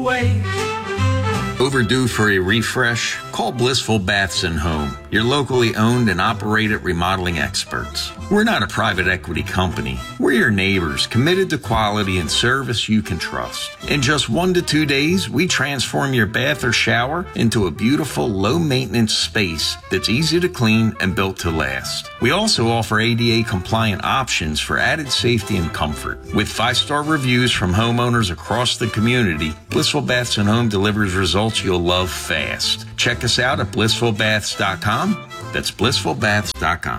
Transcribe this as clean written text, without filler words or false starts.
Way. Overdue for a refresh? Call Blissful Baths and Home, your locally owned and operated remodeling experts. We're not a private equity company. We're your neighbors, committed to quality and service you can trust. In just 1 to 2 days, we transform your bath or shower into a beautiful, low-maintenance space that's easy to clean and built to last. We also offer ADA-compliant options for added safety and comfort. With 5-star reviews from homeowners across the community, Blissful Baths and Home delivers results you'll love fast. Check us out at blissfulbaths.com. That's blissfulbaths.com.